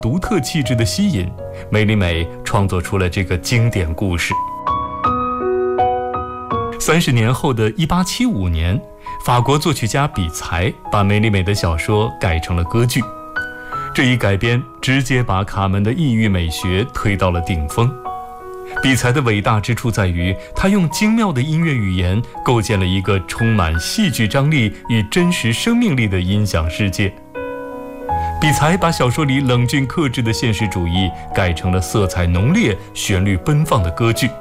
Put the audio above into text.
独特气质的吸引，梅里美创作出了这个经典故事。30年后的1875年，法国作曲家比才把梅里美的小说改成了歌剧。这一改编直接把卡门的异域美学推到了顶峰。比才的伟大之处在于，他用精妙的音乐语言构建了一个充满戏剧张力与真实生命力的音响世界。比才把小说里冷峻克制的现实主义改成了色彩浓烈、旋律奔放的歌剧。